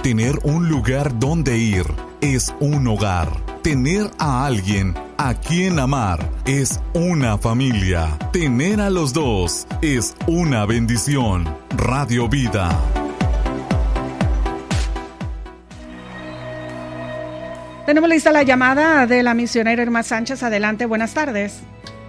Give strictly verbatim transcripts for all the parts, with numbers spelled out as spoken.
Tener un lugar donde ir es un hogar. Tener a alguien a quien amar es una familia. Tener a los dos es una bendición. Radio Vida. Tenemos lista la llamada de la misionera Irma Sánchez. Adelante, buenas tardes.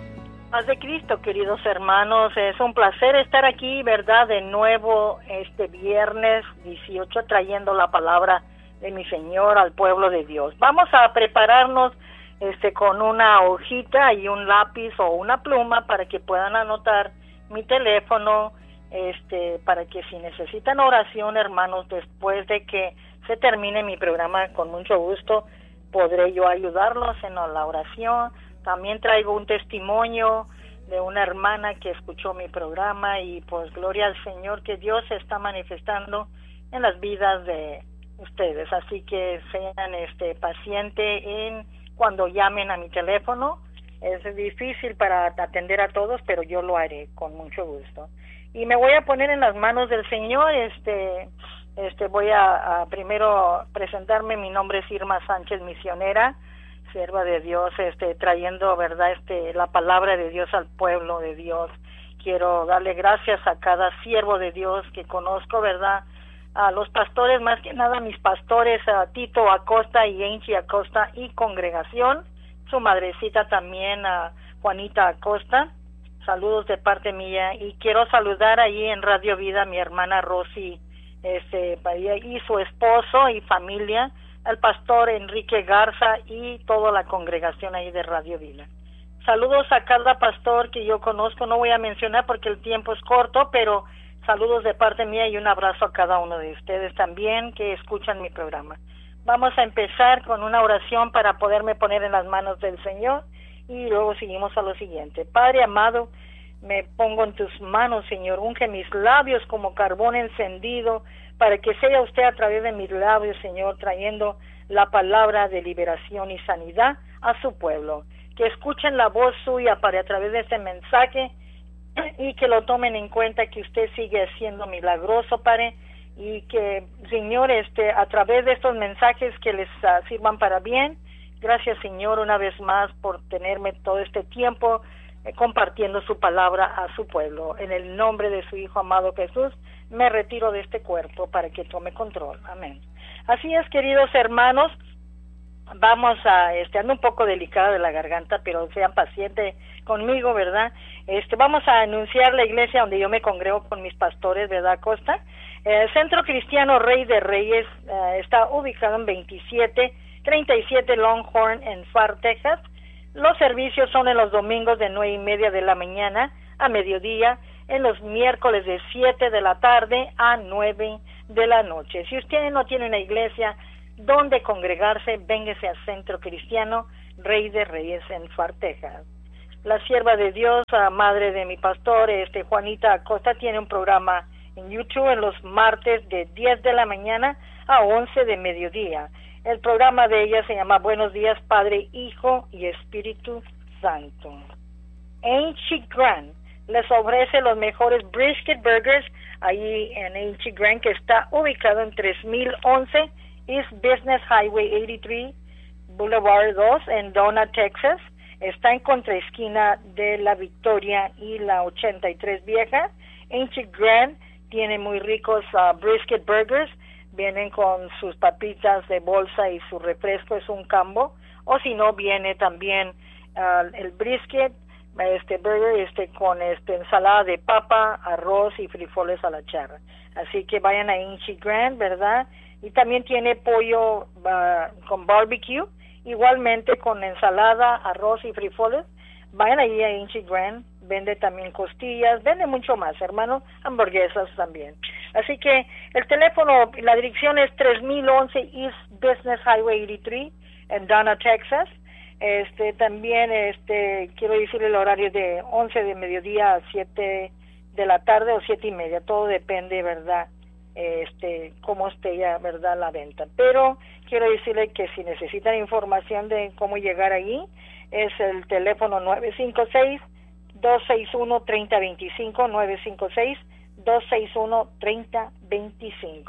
Paz de Cristo, queridos hermanos, es un placer estar aquí, ¿verdad? De nuevo este viernes dieciocho trayendo la palabra de mi Señor al pueblo de Dios. Vamos a prepararnos este con una hojita y un lápiz o una pluma para que puedan anotar mi teléfono, este para que si necesitan oración, hermanos, después de que se termine mi programa, con mucho gusto podré yo ayudarlos en la oración. También traigo un testimonio de una hermana que escuchó mi programa y pues gloria al Señor que Dios se está manifestando en las vidas de ustedes. Así que sean este pacientes en cuando llamen a mi teléfono. Es difícil para atender a todos, pero yo lo haré con mucho gusto. Y me voy a poner en las manos del Señor. Este, este voy a, a primero presentarme. Mi nombre es Irma Sánchez, misionera, sierva de Dios, este, trayendo, verdad, este, la palabra de Dios al pueblo de Dios. Quiero darle gracias a cada siervo de Dios que conozco, verdad, a los pastores, más que nada a mis pastores, a Tito Acosta y Angie Acosta y congregación, su madrecita también, a Juanita Acosta. Saludos de parte mía, y quiero saludar ahí en Radio Vida a mi hermana Rosy, este, y su esposo y familia, al pastor Enrique Garza y toda la congregación ahí de Radio Vida. Saludos a cada pastor que yo conozco, no voy a mencionar porque el tiempo es corto, pero saludos de parte mía y un abrazo a cada uno de ustedes también que escuchan mi programa. Vamos a empezar con una oración para poderme poner en las manos del Señor y luego seguimos a lo siguiente. Padre amado, me pongo en tus manos, Señor, unge mis labios como carbón encendido, para que sea usted a través de mis labios, Señor, trayendo la palabra de liberación y sanidad a su pueblo. Que escuchen la voz suya para a través de este mensaje y que lo tomen en cuenta que usted sigue siendo milagroso, Padre, y que, Señor, este, a través de estos mensajes que les uh, sirvan para bien. Gracias, Señor, una vez más por tenerme todo este tiempo eh, compartiendo su palabra a su pueblo. En el nombre de su Hijo amado Jesús, me retiro de este cuerpo para que tome control. Amén. Así es, queridos hermanos, vamos a, este, ando un poco delicada de la garganta, pero sean pacientes conmigo, ¿verdad? Este, vamos a anunciar la iglesia donde yo me congrego con mis pastores, ¿verdad, Costa? El Centro Cristiano Rey de Reyes uh, está ubicado en veintisiete treinta y siete Longhorn en Far, Texas. Los servicios son en los domingos de nueve y media de la mañana a mediodía, en los miércoles de siete de la tarde a nueve de la noche. Si usted no tiene una iglesia donde congregarse, véngase al Centro Cristiano Rey de Reyes en Far, Texas. La sierva de Dios, la madre de mi pastor, este Juanita Acosta, tiene un programa en YouTube en los martes de diez de la mañana a once de mediodía. El programa de ella se llama Buenos Días, Padre, Hijo y Espíritu Santo. Angie Grant les ofrece los mejores brisket burgers ahí en Angie Grant, que está ubicado en tres mil once East Business Highway ochenta y tres Boulevard dos en Donna, Texas. Está en contraesquina de la Victoria y la ochenta y tres Vieja. Angie Grant tiene muy ricos uh, brisket burgers. Vienen con sus papitas de bolsa y su refresco es un combo. O si no, viene también uh, el brisket, este burger este con este ensalada de papa, arroz y frijoles a la charra. Así que vayan a Angie Grant, ¿verdad? Y también tiene pollo uh, con barbecue, igualmente con ensalada, arroz y frijoles. Vayan ahí a Angie Grant, vende también costillas, vende mucho más, hermano, hamburguesas también. Así que el teléfono, la dirección es tres mil once East Business Highway ochenta y tres en Donna, Texas. Este también este quiero decir el horario de once de mediodía a siete de la tarde o siete y media, todo depende, ¿verdad? Este cómo esté ya, ¿verdad?, la venta. Pero quiero decirle que si necesitan información de cómo llegar allí, es el teléfono nueve cinco seis, dos seis uno, tres cero dos cinco, nueve cinco seis, dos seis uno, tres cero dos cinco.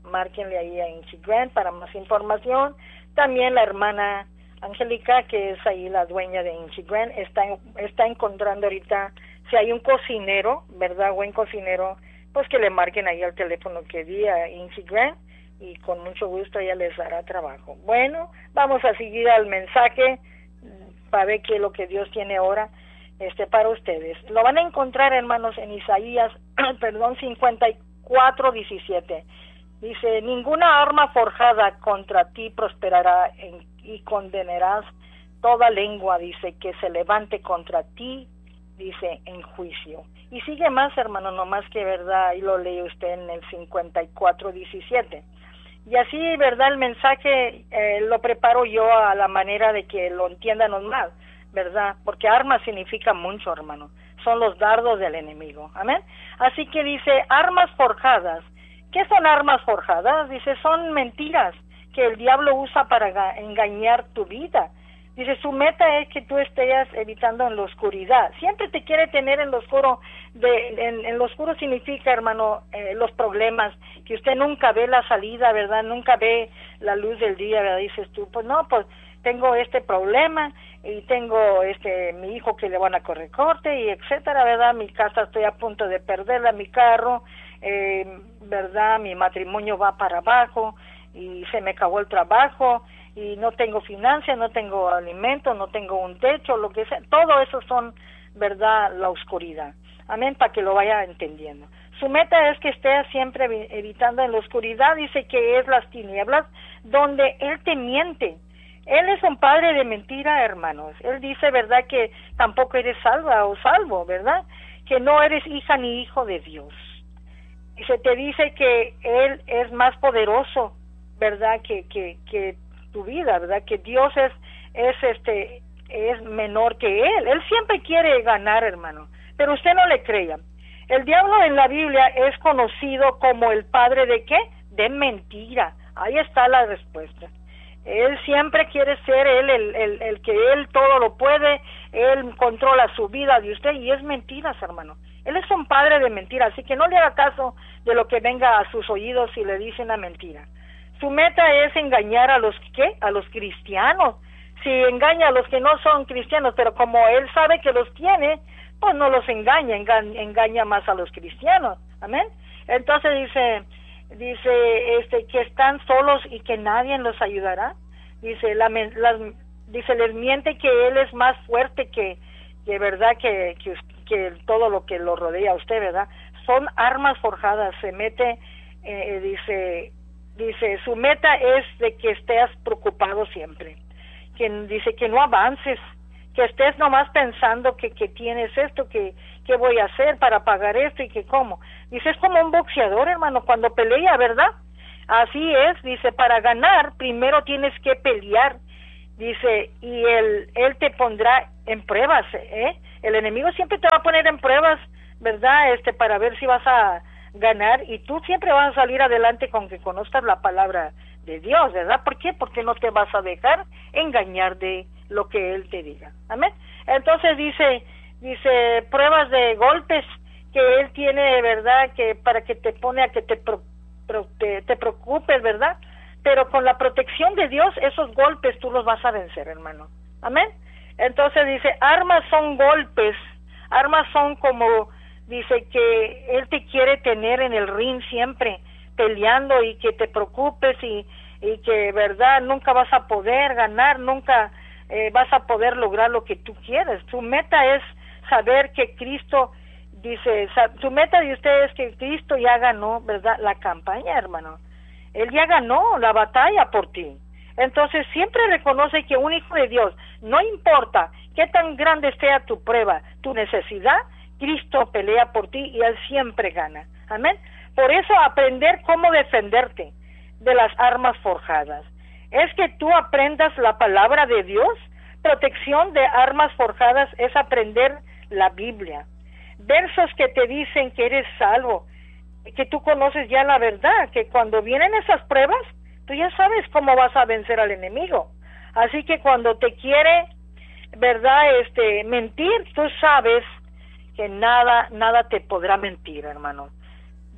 márquenle ahí a Inchi Grant para más información. También la hermana Angélica, que es ahí la dueña de Inchi Grant, está, está encontrando ahorita, si hay un cocinero, ¿verdad? Buen cocinero, pues que le marquen ahí al teléfono que di a Inchi Grant y con mucho gusto ella les dará trabajo. Bueno, vamos a seguir al mensaje para ver qué es lo que Dios tiene ahora este para ustedes. Lo van a encontrar, hermanos, en Isaías, perdón, cincuenta y cuatro, diecisiete. Dice, ninguna arma forjada contra ti prosperará en, y condenarás toda lengua, dice, que se levante contra ti, dice, en juicio. Y sigue más, hermano, no más que verdad, y lo lee usted en el cincuenta y cuatro, diecisiete. Y así, verdad, el mensaje eh, lo preparo yo a la manera de que lo entiendan más, ¿verdad? Porque armas significa mucho, hermano. Son los dardos del enemigo, amén. Así que dice, armas forjadas. ¿Qué son armas forjadas? Dice, son mentiras que el diablo usa para engañar tu vida. Dice, su meta es que tú estés evitando en la oscuridad. Siempre te quiere tener en lo oscuro. De, en, en lo oscuro significa, hermano, eh, los problemas, que usted nunca ve la salida, ¿verdad? Nunca ve la luz del día, ¿verdad? Dices tú, pues no, pues tengo este problema y tengo este mi hijo que le van a correr corte y etcétera, ¿verdad? Mi casa estoy a punto de perderla, mi carro, eh, ¿verdad? Mi matrimonio va para abajo y se me acabó el trabajo y no tengo financias, no tengo alimento, no tengo un techo, lo que sea. Todo eso son, ¿verdad?, la oscuridad. Amén, para que lo vaya entendiendo. Su meta es que esté siempre evitando en la oscuridad, dice que es las tinieblas, donde él te miente. Él es un padre de mentira, hermanos. Él dice, ¿verdad?, que tampoco eres salva o salvo, ¿verdad?, que no eres hija ni hijo de Dios. Y se te dice que él es más poderoso, ¿verdad?, que, que, que tu vida, ¿verdad?, que Dios es, es, este, es menor que él. Él siempre quiere ganar, hermano, pero usted no le crea. El diablo en la Biblia es conocido como el padre de ¿qué? De mentira. Ahí está la respuesta. Él siempre quiere ser él, el, el, el que él todo lo puede, él controla su vida de usted, y es mentiras, hermano. Él es un padre de mentira, así que no le haga caso de lo que venga a sus oídos si le dicen una mentira. Su meta es engañar a los ¿qué? A los cristianos. Si engaña a los que no son cristianos, pero como él sabe que los tiene, pues no los engaña, engaña, engaña más a los cristianos. Amén. Entonces dice, dice este que están solos y que nadie los ayudará. Dice, la, las, dice les miente que él es más fuerte que, que verdad que, que, que todo lo que lo rodea a usted, ¿verdad? Son armas forjadas. Se mete, eh, dice, dice su meta es de que estés preocupado siempre. Que dice que no avances, que estés nomás pensando que, que tienes esto, que, que voy a hacer para pagar esto y que cómo. Dice, es como un boxeador, hermano, cuando pelea, ¿verdad? Así es, dice, para ganar primero tienes que pelear, dice, y él, él te pondrá en pruebas, ¿eh? El enemigo siempre te va a poner en pruebas, ¿verdad? Este, para ver si vas a ganar, y tú siempre vas a salir adelante con que conozcas la palabra de Dios, ¿verdad? ¿Por qué? Porque no te vas a dejar engañar de lo que él te diga. Amén. Entonces dice, dice pruebas de golpes que él tiene, ¿verdad? Que para que te pone a que te, pro, pro, te, te preocupes, ¿verdad? Pero con la protección de Dios, esos golpes tú los vas a vencer, hermano. Amén. Entonces dice, armas son golpes, armas son como, dice que él te quiere tener en el ring siempre, peleando y que te preocupes y, y que, ¿verdad?, nunca vas a poder ganar, nunca eh, vas a poder lograr lo que tú quieres. Tu meta es saber que Cristo, dice, tu meta de usted es que Cristo ya ganó, ¿verdad?, la campaña, hermano. Él ya ganó la batalla por ti. Entonces siempre reconoce que un hijo de Dios, no importa qué tan grande sea tu prueba, tu necesidad, Cristo pelea por ti y Él siempre gana. Amén. Por eso aprender cómo defenderte de las armas forjadas es que tú aprendas la palabra de Dios. Protección de armas forjadas es aprender la Biblia, versos que te dicen que eres salvo, que tú conoces ya la verdad, que cuando vienen esas pruebas tú ya sabes cómo vas a vencer al enemigo. Así que cuando te quiere, verdad, este mentir, tú sabes que nada nada te podrá mentir, hermano.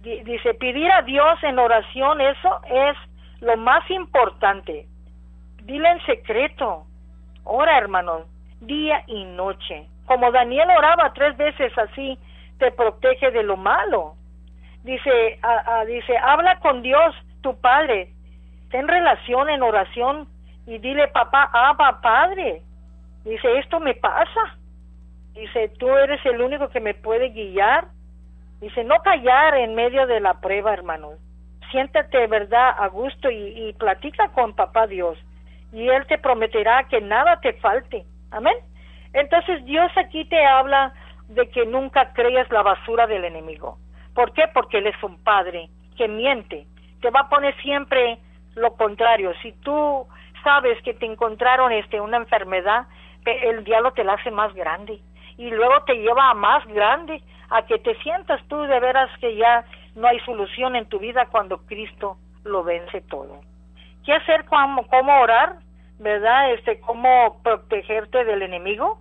dice, pedir a Dios en oración, eso es lo más importante. Dile en secreto, ora, hermano, día y noche. Como Daniel oraba tres veces así, te protege de lo malo. Dice, a, a, dice, habla con Dios, tu Padre, ten relación en oración y dile, papá, Abba, Padre. Dice, esto me pasa. Dice, tú eres el único que me puede guiar. Dice, no callar en medio de la prueba, hermano. Siéntate, ¿verdad?, a gusto y, y platica con papá Dios. Y Él te prometerá que nada te falte. Amén. Entonces Dios aquí te habla de que nunca creas la basura del enemigo. ¿Por qué? Porque Él es un padre que miente. Te va a poner siempre lo contrario. Si tú sabes que te encontraron este una enfermedad, el diablo te la hace más grande. Y luego te lleva a más grande, a que te sientas tú de veras que ya no hay solución en tu vida cuando Cristo lo vence todo. ¿Qué hacer? ¿Cómo, cómo orar? ¿Verdad? Este, ¿Cómo protegerte del enemigo?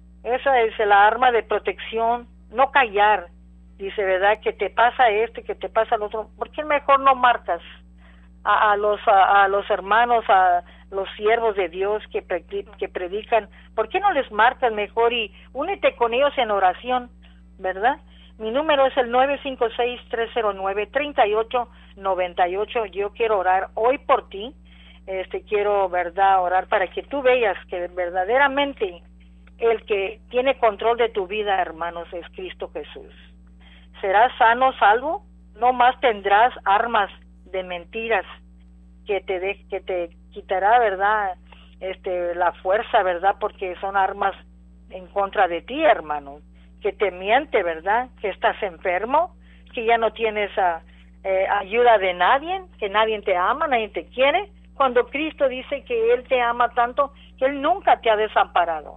Esa es la arma de protección. No callar. Dice, ¿verdad?, que te pasa esto y que te pasa lo otro. ¿Por qué mejor no marcas a, a los a, a los hermanos, a los siervos de Dios que, que predican? ¿Por qué no les marcas mejor y únete con ellos en oración? ¿Verdad? Mi número es el nueve cinco seis, tres cero nueve, tres ocho nueve ocho. Yo quiero orar hoy por ti. Este, quiero, ¿verdad?, orar para que tú veas que verdaderamente el que tiene control de tu vida, hermanos, es Cristo Jesús. Serás sano, salvo, no más tendrás armas de mentiras que te de, que te quitará, ¿verdad?, este la fuerza, ¿verdad?, porque son armas en contra de ti, hermano, que te miente, ¿verdad?, que estás enfermo, que ya no tienes a, eh, ayuda de nadie, que nadie te ama, nadie te quiere, cuando Cristo dice que Él te ama tanto, que Él nunca te ha desamparado.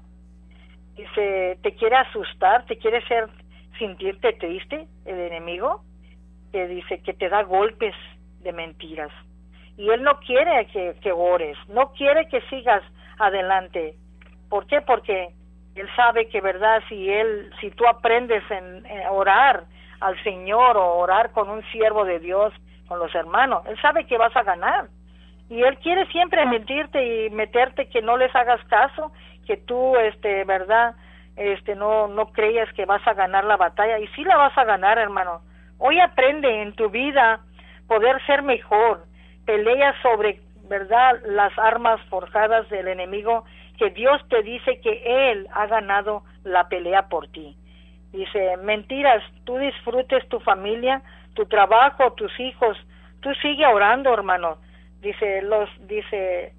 Dice, te quiere asustar, te quiere hacer sentirte triste, el enemigo, que dice que te da golpes de mentiras. Y Él no quiere que, que ores, no quiere que sigas adelante. ¿Por qué? Porque Él sabe que, verdad, si él, si tú aprendes en, en orar al Señor o orar con un siervo de Dios, con los hermanos, Él sabe que vas a ganar. Y Él quiere siempre mentirte y meterte que no les hagas caso, que tú, este, verdad, este, no, no creas que vas a ganar la batalla. Y sí la vas a ganar, hermano. Hoy aprende en tu vida poder ser mejor. Pelea sobre, verdad, las armas forjadas del enemigo, que Dios te dice que Él ha ganado la pelea por ti. Dice, mentiras, tú disfrutes tu familia, tu trabajo, tus hijos, tú sigue orando, hermano. Dice, los, dice,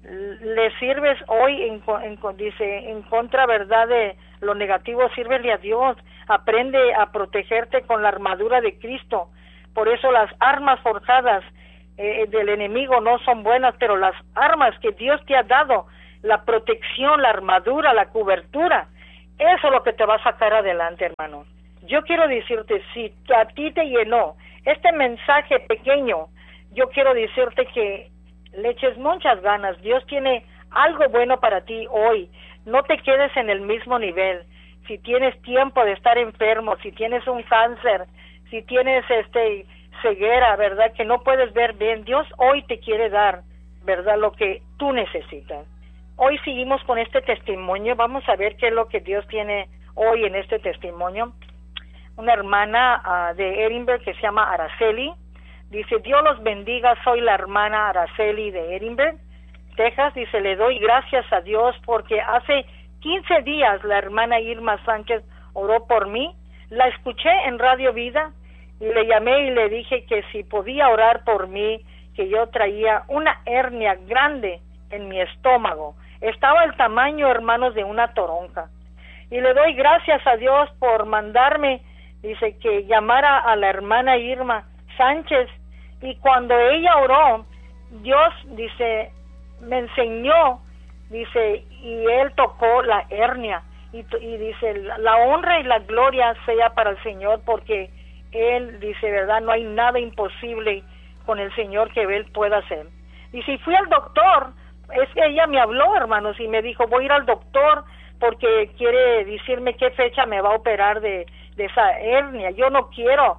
le sirves hoy, en, en, dice, en contra, verdad, de lo negativo, sírvele a Dios, aprende a protegerte con la armadura de Cristo. Por eso las armas forjadas eh, del enemigo no son buenas, pero las armas que Dios te ha dado, la protección, la armadura, la cobertura, eso es lo que te va a sacar adelante, hermano. Yo quiero decirte, si a ti te llenó este mensaje pequeño, yo quiero decirte que le eches muchas ganas. Dios tiene algo bueno para ti hoy. No te quedes en el mismo nivel. Si tienes tiempo de estar enfermo, si tienes un cáncer, si tienes este ceguera, ¿verdad?, que no puedes ver bien, Dios hoy te quiere dar, ¿verdad?, lo que tú necesitas. Hoy seguimos con este testimonio. Vamos a ver qué es lo que Dios tiene hoy en este testimonio. Una hermana uh, de Edinburgh que se llama Araceli. Dice, Dios los bendiga, soy la hermana Araceli de Edinburgh, Texas. Dice, le doy gracias a Dios porque hace quince días la hermana Irma Sánchez oró por mí. La escuché en Radio Vida y le llamé y le dije que si podía orar por mí, que yo traía una hernia grande en mi estómago. Estaba el tamaño, hermanos, de una toronja. Y le doy gracias a Dios por mandarme, dice, que llamara a la hermana Irma Sánchez, y cuando ella oró, Dios, dice, me enseñó, dice, y Él tocó la hernia, y, y dice, la honra y la gloria sea para el Señor, porque Él, dice, verdad, no hay nada imposible con el Señor que Él pueda hacer. Y si fui al doctor, es que ella me habló, hermanos, y me dijo, voy a ir al doctor, porque quiere decirme qué fecha me va a operar de, de esa hernia. Yo no quiero,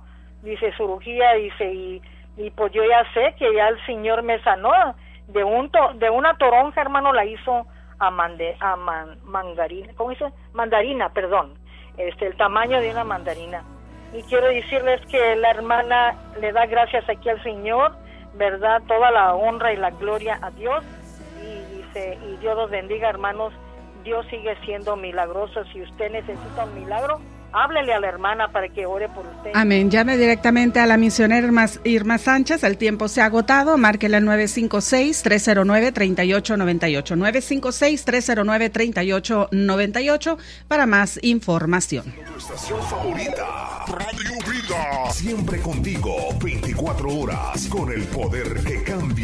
dice, cirugía, dice, y, y pues yo ya sé que ya el Señor me sanó de un to, de una toronja, hermano, la hizo a, mande, a man, mandarina, ¿cómo dice? Mandarina, perdón, este, el tamaño de una mandarina. Y quiero decirles que la hermana le da gracias aquí al Señor, ¿verdad? Toda la honra y la gloria a Dios. Y dice, y Dios los bendiga, hermanos. Dios sigue siendo milagroso. Si usted necesita un milagro, háblele a la hermana para que ore por usted. Amén. Llame directamente a la misionera Irma, Irma Sánchez. El tiempo se ha agotado. Márquele al nueve cinco seis, tres cero nueve, tres ocho nueve ocho. nueve cinco seis, tres cero nueve, tres ocho nueve ocho para más información. Tu estación favorita, Radio Vida. Siempre contigo, veinticuatro horas, con el poder que cambia.